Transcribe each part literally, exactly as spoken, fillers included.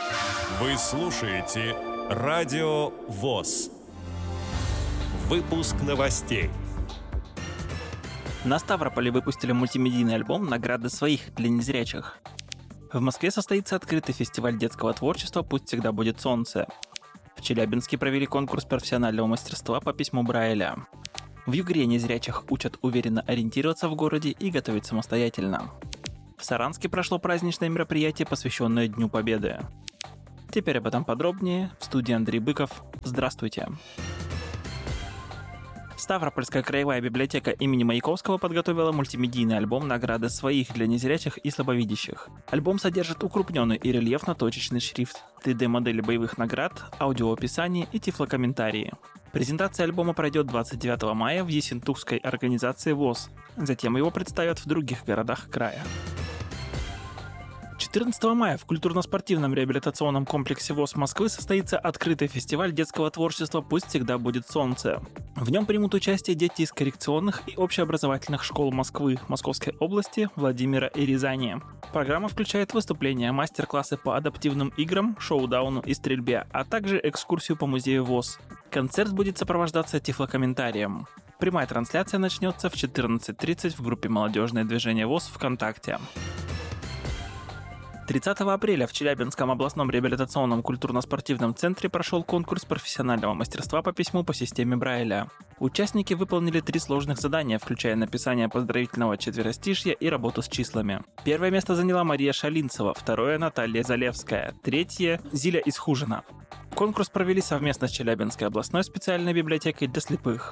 Вы слушаете Радио ВОС. Выпуск новостей. На Ставрополе выпустили мультимедийный альбом «Награды своих» для незрячих. В Москве состоится открытый фестиваль детского творчества «Пусть всегда будет солнце». В Челябинске провели конкурс профессионального мастерства по письму Брайля. В Югре незрячих учат уверенно ориентироваться в городе и готовить самостоятельно. В Саранске прошло праздничное мероприятие, посвященное Дню Победы. Теперь об этом подробнее. В студии Андрей Быков. Здравствуйте. Ставропольская краевая библиотека имени Маяковского подготовила мультимедийный альбом «Награды своих» для незрячих и слабовидящих. Альбом содержит укрупненный и рельефно-точечный шрифт, три дэ-модели боевых наград, аудиоописание и тифлокомментарии. Презентация альбома пройдет двадцать девятого мая в Ессентукской организации ВОС. Затем его представят в других городах края. четырнадцатого мая в культурно-спортивном реабилитационном комплексе ВОС Москвы состоится открытый фестиваль детского творчества «Пусть всегда будет солнце». В нем примут участие дети из коррекционных и общеобразовательных школ Москвы, Московской области, Владимира и Рязани. Программа включает выступления, мастер-классы по адаптивным играм, шоу-дауну и стрельбе, а также экскурсию по музею ВОС. Концерт будет сопровождаться тифлокомментарием. Прямая трансляция начнется в четырнадцать тридцать в группе «Молодежное движение ВОС» ВКонтакте. тридцатого апреля в Челябинском областном реабилитационном культурно-спортивном центре прошел конкурс профессионального мастерства по письму по системе Брайля. Участники выполнили три сложных задания, включая написание поздравительного четверостишья и работу с числами. Первое место заняла Мария Шалинцева, второе – Наталья Залевская, третье – Зиля Исхужина. Конкурс провели совместно с Челябинской областной специальной библиотекой для слепых.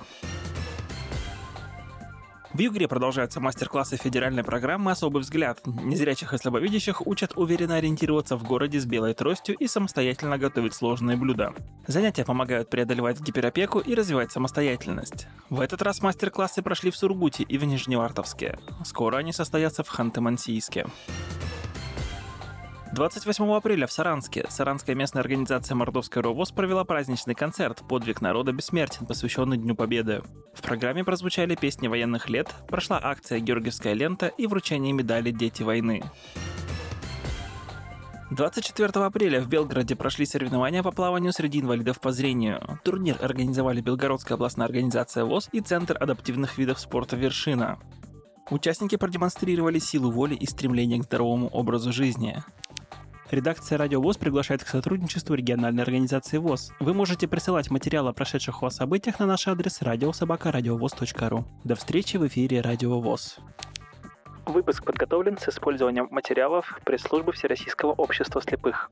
В Югре продолжаются мастер-классы федеральной программы «Особый взгляд». Незрячих и слабовидящих учат уверенно ориентироваться в городе с белой тростью и самостоятельно готовить сложные блюда. Занятия помогают преодолевать гиперопеку и развивать самостоятельность. В этот раз мастер-классы прошли в Сургуте и в Нижневартовске. Скоро они состоятся в Ханты-Мансийске. двадцать восьмого апреля в Саранске Саранская местная организация Мордовской РОВОС провела праздничный концерт «Подвиг народа бессмертен», посвященный Дню Победы. В программе прозвучали песни военных лет, прошла акция «Георгиевская лента» и вручение медали «Дети войны». двадцать четвёртого апреля в Белгороде прошли соревнования по плаванию среди инвалидов по зрению. Турнир организовали Белгородская областная организация ВОС и Центр адаптивных видов спорта «Вершина». Участники продемонстрировали силу воли и стремление к здоровому образу жизни. Редакция Радио ВОС приглашает к сотрудничеству региональной организации ВОС. Вы можете присылать материалы о прошедших у вас событиях на наш адрес радио собака радиовос точка ру. До встречи в эфире Радио ВОС. Выпуск подготовлен с использованием материалов пресс-службы Всероссийского общества слепых.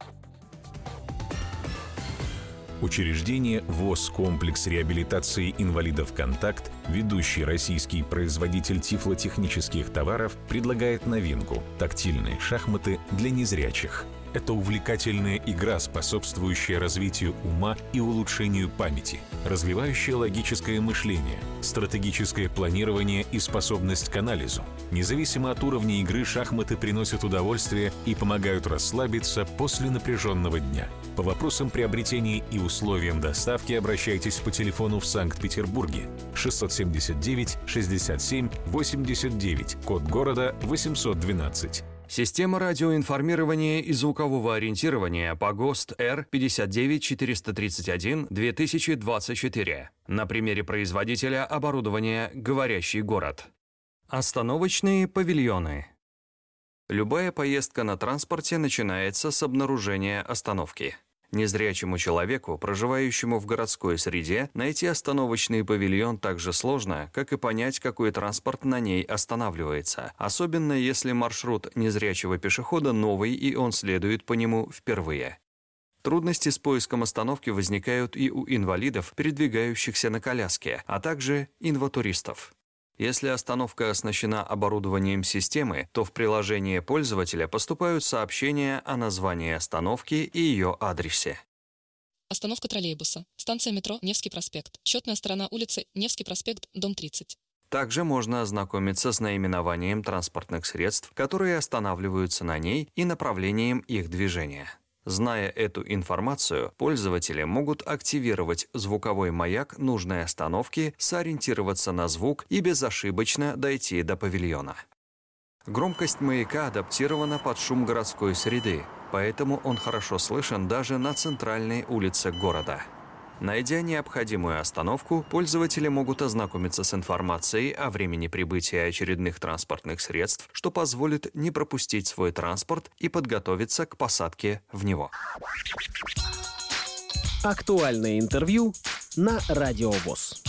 Учреждение ВОС «Комплекс реабилитации инвалидов «Контакт», ведущий российский производитель тифлотехнических товаров, предлагает новинку – тактильные шахматы для незрячих. Это увлекательная игра, способствующая развитию ума и улучшению памяти, развивающая логическое мышление, стратегическое планирование и способность к анализу. Независимо от уровня игры, шахматы приносят удовольствие и помогают расслабиться после напряженного дня. По вопросам приобретения и условиям доставки обращайтесь по телефону в Санкт-Петербурге шестьсот семьдесят девять шестьдесят семь восемьдесят девять, код города восемьсот двенадцать. Система радиоинформирования и звукового ориентирования по ГОСТ Р пятьдесят девять четыреста тридцать один две тысячи двадцать четыре. На примере производителя оборудования «Говорящий город». Остановочные павильоны. Любая поездка на транспорте начинается с обнаружения остановки. Незрячему человеку, проживающему в городской среде, найти остановочный павильон так же сложно, как и понять, какой транспорт на ней останавливается, особенно если маршрут незрячего пешехода новый и он следует по нему впервые. Трудности с поиском остановки возникают и у инвалидов, передвигающихся на коляске, а также инватуристов. Если остановка оснащена оборудованием системы, то в приложение пользователя поступают сообщения о названии остановки и ее адресе. Остановка троллейбуса. Станция метро Невский проспект. Счетная сторона улицы Невский проспект, дом тридцать. Также можно ознакомиться с наименованием транспортных средств, которые останавливаются на ней, и направлением их движения. Зная эту информацию, пользователи могут активировать звуковой маяк нужной остановки, сориентироваться на звук и безошибочно дойти до павильона. Громкость маяка адаптирована под шум городской среды, поэтому он хорошо слышен даже на центральной улице города. Найдя необходимую остановку, пользователи могут ознакомиться с информацией о времени прибытия очередных транспортных средств, что позволит не пропустить свой транспорт и подготовиться к посадке в него. Актуальное интервью на Радио ВОС.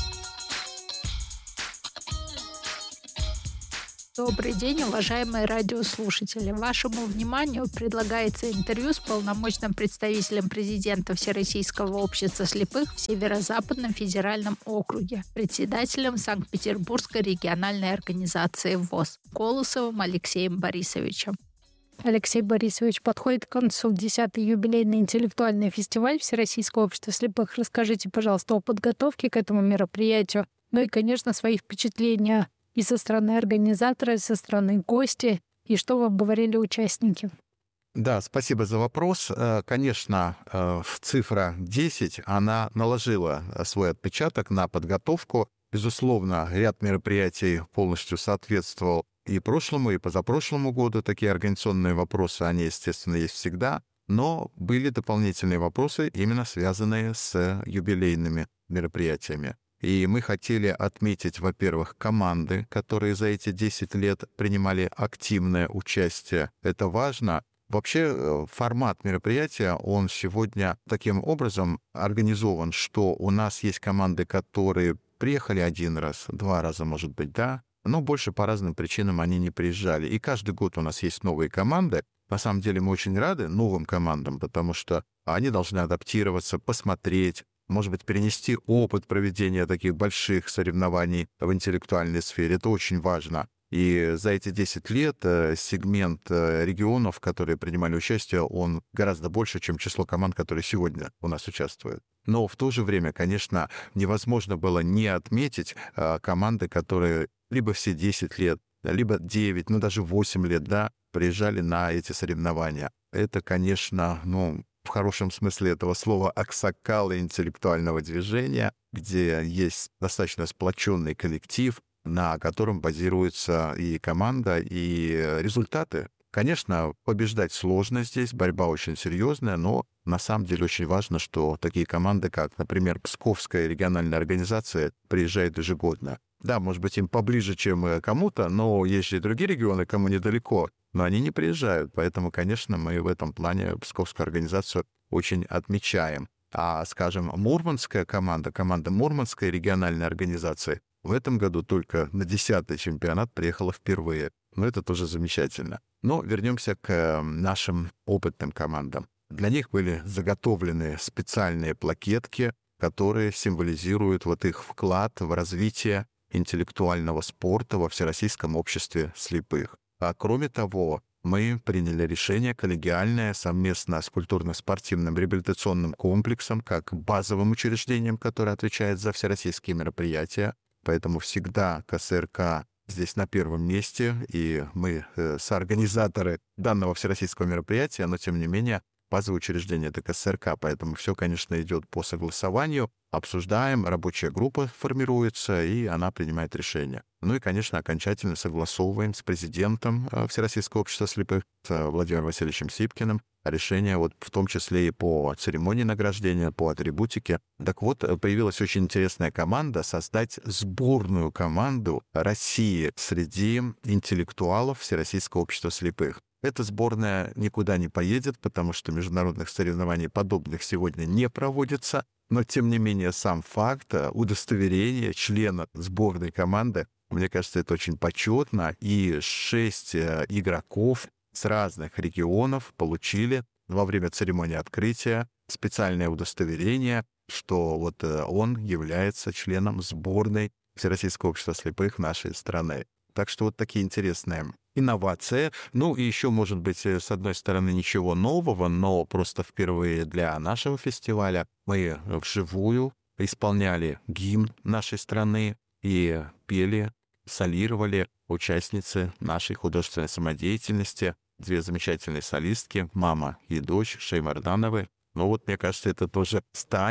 Добрый день, уважаемые радиослушатели. Вашему вниманию предлагается интервью с полномочным представителем президента Всероссийского общества слепых в Северо-Западном федеральном округе, председателем Санкт-Петербургской региональной организации ВОС Колосовым Алексеем Борисовичем. Алексей Борисович, подходит к концу десятый юбилейный интеллектуальный фестиваль Всероссийского общества слепых. Расскажите, пожалуйста, о подготовке к этому мероприятию, ну и, конечно, свои впечатления и со стороны организатора, и со стороны гостей, и что вам говорили участники. Да, спасибо за вопрос. Конечно, цифра десять, она наложила свой отпечаток на подготовку. Безусловно, ряд мероприятий полностью соответствовал и прошлому, и позапрошлому году. Такие организационные вопросы, они, естественно, есть всегда. Но были дополнительные вопросы, именно связанные с юбилейными мероприятиями. И мы хотели отметить, во-первых, команды, которые за эти десять лет принимали активное участие. Это важно. Вообще формат мероприятия, он сегодня таким образом организован, что у нас есть команды, которые приехали один раз, два раза, может быть, да, но больше по разным причинам они не приезжали. И каждый год у нас есть новые команды. На самом деле мы очень рады новым командам, потому что они должны адаптироваться, посмотреть, может быть, перенести опыт проведения таких больших соревнований в интеллектуальной сфере. Это очень важно. И за эти десять лет сегмент регионов, которые принимали участие, он гораздо больше, чем число команд, которые сегодня у нас участвуют. Но в то же время, конечно, невозможно было не отметить команды, которые либо все десять лет, либо девять, ну даже восемь лет, да, приезжали на эти соревнования. Это, конечно, ну, в хорошем смысле этого слова, аксакалы интеллектуального движения, где есть достаточно сплоченный коллектив, на котором базируется и команда, и результаты. Конечно, побеждать сложно здесь, борьба очень серьезная, но на самом деле очень важно, что такие команды, как, например, Псковская региональная организация, приезжают ежегодно. Да, может быть, им поближе, чем кому-то, но есть же и другие регионы, кому недалеко, но они не приезжают. Поэтому, конечно, мы в этом плане Псковскую организацию очень отмечаем. А, скажем, Мурманская команда, команда Мурманской региональной организации, в этом году только на десятый чемпионат приехала впервые. Ну, это тоже замечательно. Но вернемся к нашим опытным командам. Для них были заготовлены специальные плакетки, которые символизируют вот их вклад в развитие интеллектуального спорта во Всероссийском обществе слепых. А кроме того, мы приняли решение коллегиальное совместно с культурно-спортивным реабилитационным комплексом, как базовым учреждением, которое отвечает за всероссийские мероприятия. Поэтому всегда ка эс эр ка здесь на первом месте, и мы э, соорганизаторы данного всероссийского мероприятия, но тем не менее базовое учреждение — это ка эс эр ка, поэтому все, конечно, идет по согласованию, обсуждаем, рабочая группа формируется, и она принимает решение. Ну и, конечно, окончательно согласовываем с президентом Всероссийского общества слепых, с Владимиром Васильевичем Сипкиным, решение вот в том числе и по церемонии награждения, по атрибутике. Так вот, появилась очень интересная команда — создать сборную команду России среди интеллектуалов Всероссийского общества слепых. Эта сборная никуда не поедет, потому что международных соревнований подобных сегодня не проводится. Но, тем не менее, сам факт удостоверения члена сборной команды, мне кажется, это очень почетно. И шесть игроков с разных регионов получили во время церемонии открытия специальное удостоверение, что вот он является членом сборной Всероссийского общества слепых нашей страны. Так что вот такие интересные инновации. Ну и еще, может быть, с одной стороны, ничего нового, но просто впервые для нашего фестиваля мы вживую исполняли гимн нашей страны и пели, солировали участницы нашей художественной самодеятельности, две замечательные солистки, мама и дочь Шеймардановы. Ну вот, мне кажется, это тоже станет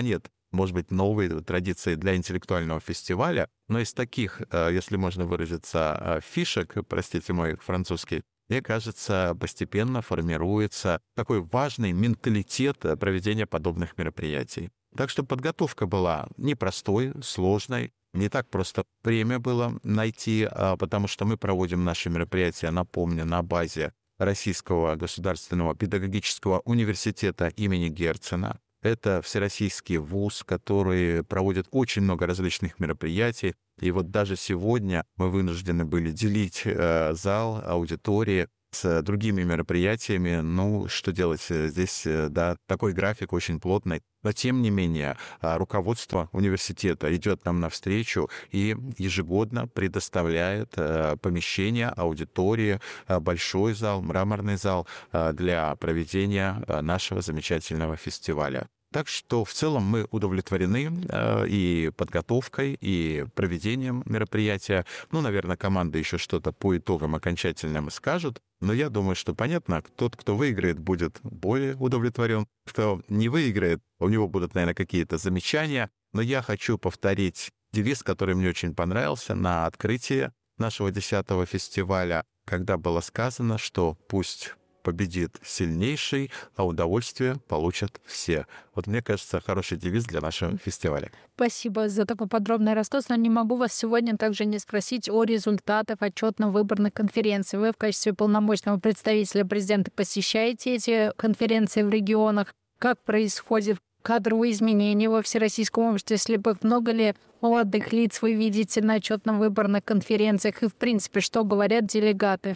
может быть, новые традиции для интеллектуального фестиваля. Но из таких, если можно выразиться, фишек, простите мой французский, мне кажется, постепенно формируется такой важный менталитет проведения подобных мероприятий. Так что подготовка была непростой, сложной. Не так просто время было найти, потому что мы проводим наши мероприятия, напомню, на базе Российского государственного педагогического университета имени Герцена. Это всероссийский вуз, который проводит очень много различных мероприятий. И вот даже сегодня мы вынуждены были делить э, зал, аудитории с другими мероприятиями. Ну, что делать? Здесь, да, такой график очень плотный. Но, тем не менее, руководство университета идет нам навстречу и ежегодно предоставляет помещение, аудитории, большой зал, мраморный зал для проведения нашего замечательного фестиваля. Так что в целом мы удовлетворены э, и подготовкой, и проведением мероприятия. Ну, наверное, команда еще что-то по итогам окончательным скажут. Но я думаю, что понятно, тот, кто выиграет, будет более удовлетворен. Кто не выиграет, у него будут, наверное, какие-то замечания. Но я хочу повторить девиз, который мне очень понравился на открытии нашего десятого фестиваля, когда было сказано, что пусть победит сильнейший, а удовольствие получат все. Вот мне кажется, хороший девиз для нашего фестиваля. Спасибо за такой подробный рассказ, но не могу вас сегодня также не спросить о результатах отчетно-выборных конференций. Вы в качестве полномочного представителя президента посещаете эти конференции в регионах? Как происходит кадровые изменения во Всероссийском обществе слепых? Много ли молодых лиц вы видите на отчетно-выборных конференциях? И, в принципе, что говорят делегаты?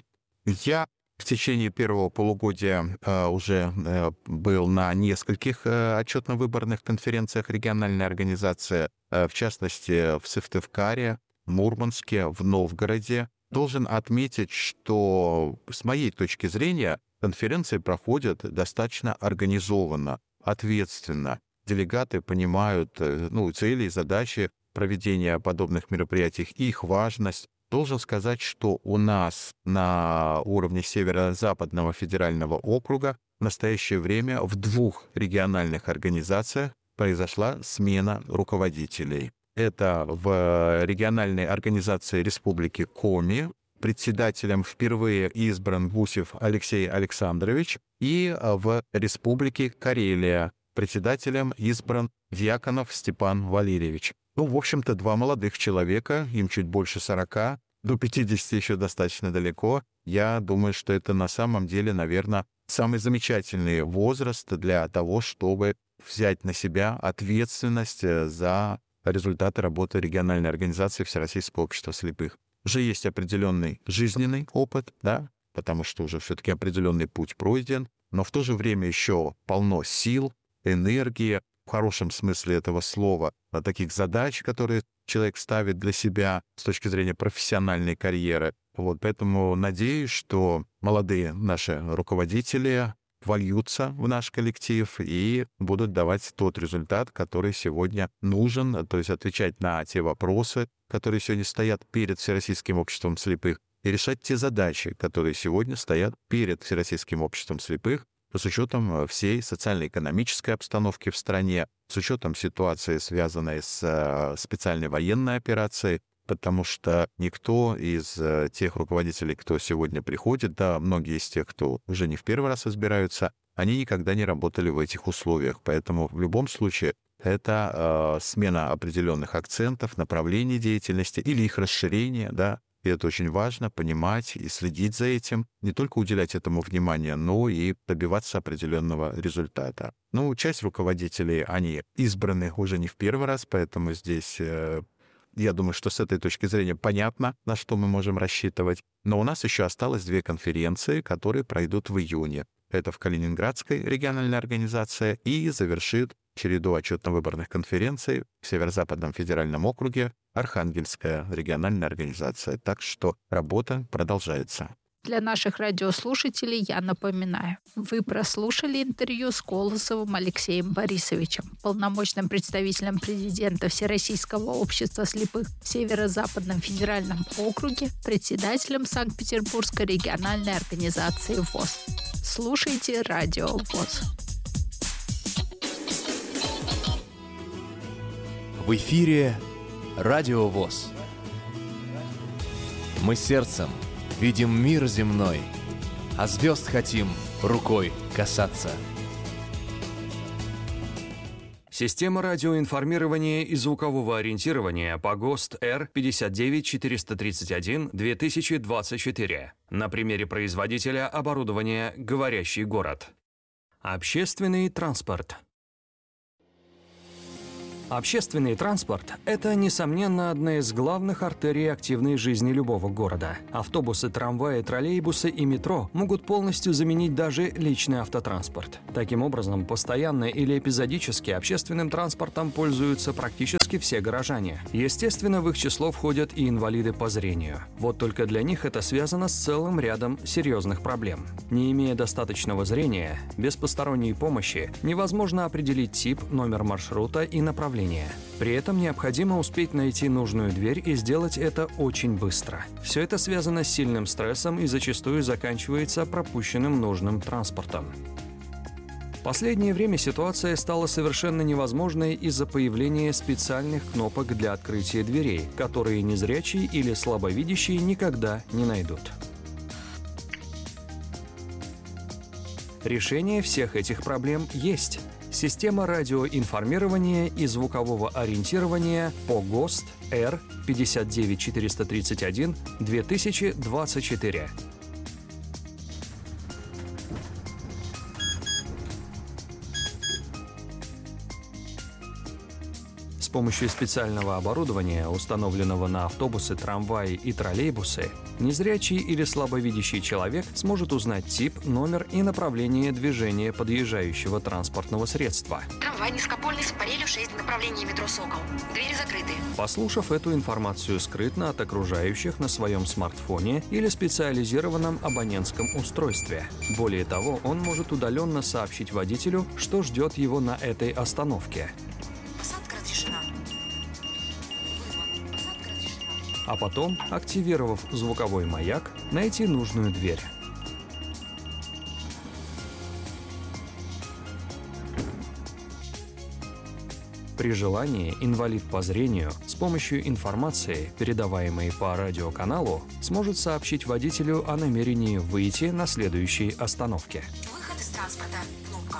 Я в течение первого полугодия э, уже э, был на нескольких э, отчетно-выборных конференциях региональной организации, э, в частности, в Сыктывкаре, Мурманске, в Новгороде. Должен отметить, что с моей точки зрения конференции проходят достаточно организованно, ответственно. Делегаты понимают э, ну, цели и задачи проведения подобных мероприятий, их важность. Должен сказать, что у нас на уровне Северо-Западного федерального округа в настоящее время в двух региональных организациях произошла смена руководителей. Это в региональной организации Республики Коми. Председателем впервые избран Гусев Алексей Александрович. И в Республике Карелия председателем избран Дьяконов Степан Валерьевич. Ну, в общем-то, два молодых человека, им чуть больше сорока, до пятидесяти еще достаточно далеко. Я думаю, что это на самом деле, наверное, самый замечательный возраст для того, чтобы взять на себя ответственность за результаты работы региональной организации Всероссийского общества слепых. Уже есть определенный жизненный опыт, да, потому что уже все-таки определенный путь пройден, но в то же время еще полно сил, энергии, в хорошем смысле этого слова, таких задач, которые человек ставит для себя с точки зрения профессиональной карьеры. Вот, поэтому надеюсь, что молодые наши руководители вольются в наш коллектив и будут давать тот результат, который сегодня нужен, то есть отвечать на те вопросы, которые сегодня стоят перед Всероссийским обществом слепых, и решать те задачи, которые сегодня стоят перед Всероссийским обществом слепых, с учетом всей социально-экономической обстановки в стране, с учетом ситуации, связанной с специальной военной операцией, потому что никто из тех руководителей, кто сегодня приходит, да, многие из тех, кто уже не в первый раз избираются, они никогда не работали в этих условиях. Поэтому в любом случае это э, смена определенных акцентов, направлений деятельности или их расширение, да. И это очень важно понимать и следить за этим, не только уделять этому внимание, но и добиваться определенного результата. Ну, часть руководителей, они избраны уже не в первый раз, поэтому здесь, э, я думаю, что с этой точки зрения понятно, на что мы можем рассчитывать. Но у нас еще осталось две конференции, которые пройдут в июне. Это в Калининградской региональной организации и завершит череду отчетно-выборных конференций в Северо-Западном федеральном округе Архангельская региональная организация. Так что работа продолжается. Для наших радиослушателей я напоминаю, вы прослушали интервью с Колосовым Алексеем Борисовичем, полномочным представителем президента Всероссийского общества слепых в Северо-Западном федеральном округе, председателем Санкт-Петербургской региональной организации ВОС. Слушайте Радио ВОС. В эфире Радио ВОС. Мы сердцем видим мир земной, а звезд хотим рукой касаться. Система радиоинформирования и звукового ориентирования по ГОСТ Р пятьдесят девять четыреста тридцать один две тысячи двадцать четыре. На примере производителя оборудования «Говорящий город». Общественный транспорт. Общественный транспорт – это, несомненно, одна из главных артерий активной жизни любого города. Автобусы, трамваи, троллейбусы и метро могут полностью заменить даже личный автотранспорт. Таким образом, постоянно или эпизодически общественным транспортом пользуются практически все горожане. Естественно, в их число входят и инвалиды по зрению. Вот только для них это связано с целым рядом серьезных проблем. Не имея достаточного зрения, без посторонней помощи невозможно определить тип, номер маршрута и направление. При этом необходимо успеть найти нужную дверь и сделать это очень быстро. Все это связано с сильным стрессом и зачастую заканчивается пропущенным нужным транспортом. В последнее время ситуация стала совершенно невозможной из-за появления специальных кнопок для открытия дверей, которые незрячие или слабовидящие никогда не найдут. Решение всех этих проблем есть. Система радиоинформирования и звукового ориентирования по ГОСТ Р пятьдесят девять четыреста тридцать один две тысячи двадцать четыре. С помощью специального оборудования, установленного на автобусы, трамваи и троллейбусы, незрячий или слабовидящий человек сможет узнать тип, номер и направление движения подъезжающего транспортного средства. Трамвай низкопольный с аппарелью шесть, направление метро «Сокол». Двери закрыты. Послушав эту информацию скрытно от окружающих на своем смартфоне или специализированном абонентском устройстве. Более того, он может удаленно сообщить водителю, что ждет его на этой остановке. А потом, активировав звуковой маяк, найти нужную дверь. При желании инвалид по зрению с помощью информации, передаваемой по радиоканалу, сможет сообщить водителю о намерении выйти на следующей остановке. Выход из транспорта. Кнопка.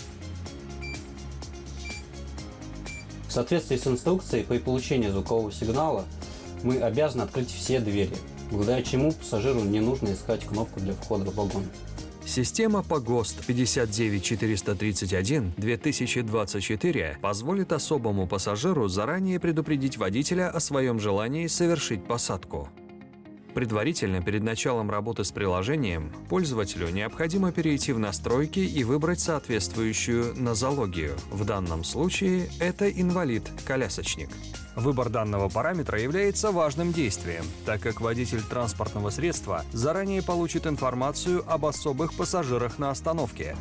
В соответствии с инструкцией, при получении звукового сигнала мы обязаны открыть все двери, благодаря чему пассажиру не нужно искать кнопку для входа в вагон. Система по ГОСТ пятьдесят девять четыреста тридцать один две тысячи двадцать четыре позволит особому пассажиру заранее предупредить водителя о своем желании совершить посадку. Предварительно, перед началом работы с приложением, пользователю необходимо перейти в настройки и выбрать соответствующую нозологию. В данном случае это инвалид-колясочник. Выбор данного параметра является важным действием, так как водитель транспортного средства заранее получит информацию об особых пассажирах на остановке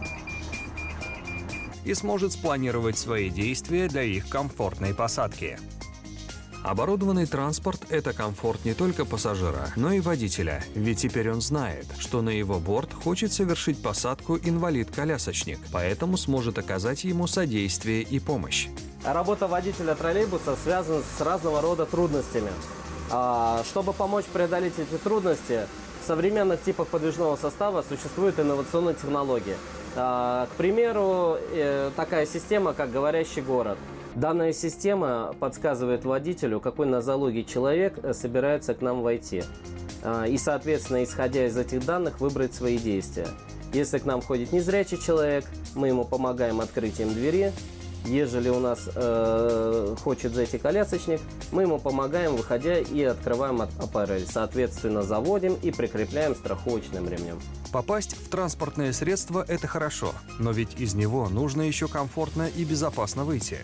и сможет спланировать свои действия для их комфортной посадки. Оборудованный транспорт – это комфорт не только пассажира, но и водителя, ведь теперь он знает, что на его борт хочет совершить посадку инвалид-колясочник, поэтому сможет оказать ему содействие и помощь. Работа водителя троллейбуса связана с разного рода трудностями. Чтобы помочь преодолеть эти трудности, в современных типах подвижного состава существуют инновационные технологии. К примеру, такая система, как «Говорящий город». Данная система подсказывает водителю, какой нозологии человек собирается к нам войти. И, соответственно, исходя из этих данных, выбрать свои действия. Если к нам входит незрячий человек, мы ему помогаем открытием двери. Ежели у нас э, хочет зайти колясочник, мы ему помогаем, выходя, и открываем аппарель. Соответственно, заводим и прикрепляем страховочным ремнем. Попасть в транспортное средство – это хорошо, но ведь из него нужно еще комфортно и безопасно выйти.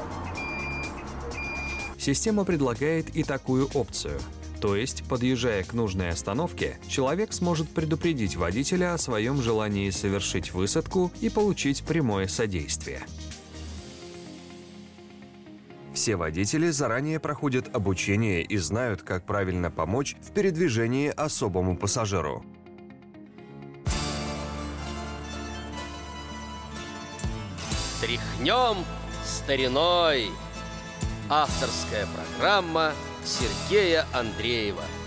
Система предлагает и такую опцию. То есть, подъезжая к нужной остановке, человек сможет предупредить водителя о своем желании совершить высадку и получить прямое содействие. Все водители заранее проходят обучение и знают, как правильно помочь в передвижении особому пассажиру. Тряхнем стариной. Авторская программа Сергея Андреева.